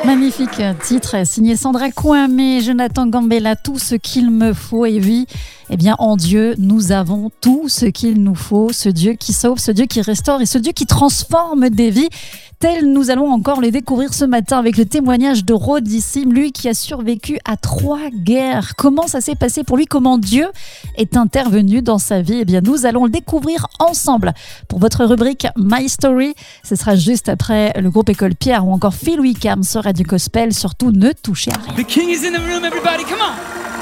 Magnifique titre signé Sandra Kouamé, Jonathan Gambella, tout ce qu'il me faut. Et oui, eh bien en Dieu, nous avons tout ce qu'il nous faut. Ce Dieu qui sauve, ce Dieu qui restaure et ce Dieu qui transforme des vies. Tel nous allons encore les découvrir ce matin avec le témoignage de Rodissim, lui qui a survécu à 3 guerres. Comment ça s'est passé pour lui? Comment Dieu est intervenu dans sa vie? Eh bien, nous allons le découvrir ensemble. Pour votre rubrique My Story, ce sera juste après le groupe École Pierre ou encore Phil Wickham sur Radio Gospel. Surtout, ne touchez à rien. The King is in the room, everybody, come on!